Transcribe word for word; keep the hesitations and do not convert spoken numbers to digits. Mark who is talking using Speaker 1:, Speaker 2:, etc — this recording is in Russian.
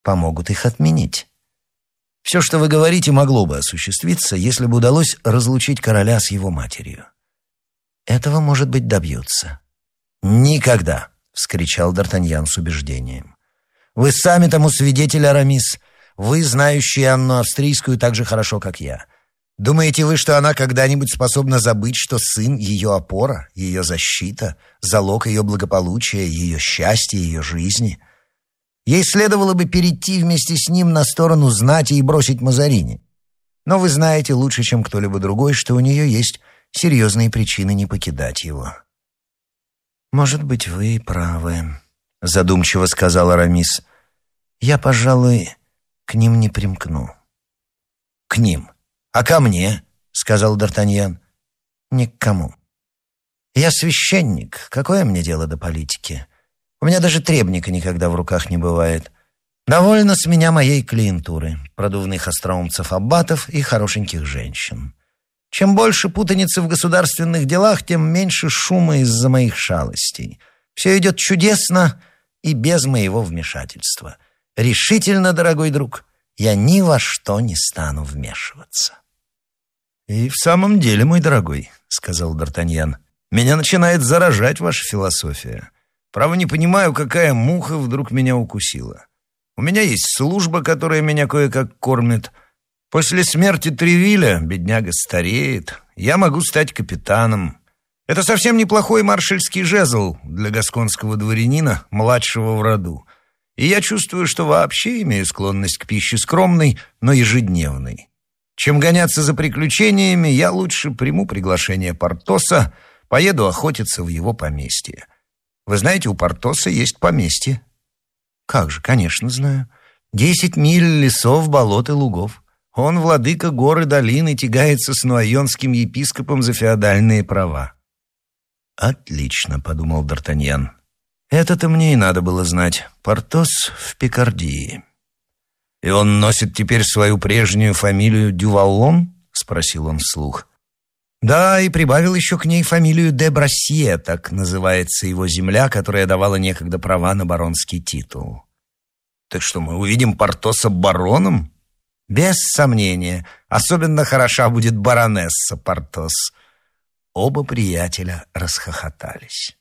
Speaker 1: помогут их отменить. Все, что вы говорите, могло бы осуществиться, если бы удалось разлучить короля с его матерью. Этого, может быть, добьются. «Никогда!» — вскричал Д'Артаньян с убеждением. «Вы сами тому свидетель, Арамис. Вы, знающие Анну Австрийскую так же хорошо, как я. Думаете вы, что она когда-нибудь способна забыть, что сын — ее опора, ее защита, залог ее благополучия, ее счастья, ее жизни? Ей следовало бы перейти вместе с ним на сторону знати и бросить Мазарини. Но вы знаете лучше, чем кто-либо другой, что у нее есть серьезные причины не покидать его». «Может быть, вы правы», — задумчиво сказал Арамис. «Я, пожалуй, к ним не примкну». «К ним? А ко мне?» — сказал Д'Артаньян. «Ни к кому. Я священник. Какое мне дело до политики? У меня даже требника никогда в руках не бывает. Довольно с меня моей клиентуры, продувных остроумцев-аббатов и хорошеньких женщин. Чем больше путаницы в государственных делах, тем меньше шума из-за моих шалостей. Все идет чудесно и без моего вмешательства. Решительно, дорогой друг, я ни во что не стану вмешиваться». «И в самом деле, мой дорогой, — сказал Д'Артаньян, — меня начинает заражать ваша философия. Право, не понимаю, какая муха вдруг меня укусила. У меня есть служба, которая меня кое-как кормит. После смерти Тревиля бедняга стареет. Я могу стать капитаном. Это совсем неплохой маршальский жезл для гасконского дворянина, младшего в роду. И я чувствую, что вообще имею склонность к пище скромной, но ежедневной. Чем гоняться за приключениями, я лучше приму приглашение Портоса, поеду охотиться в его поместье. Вы знаете, у Портоса есть поместье». «Как же, конечно, знаю. Десять миль лесов, болот и лугов. Он, владыка гор и долин, и тягается с нуайонским епископом за феодальные права». «Отлично», — подумал Д'Артаньян. «Это-то мне и надо было знать. Портос в Пикардии». «И он носит теперь свою прежнюю фамилию Дюваллон?» — спросил он вслух. «Да, и прибавил еще к ней фамилию де Брассье, так называется его земля, которая давала некогда права на баронский титул». «Так что, мы увидим Портоса бароном?» «Без сомнения. Особенно хороша будет баронесса Портос». Оба приятеля расхохотались.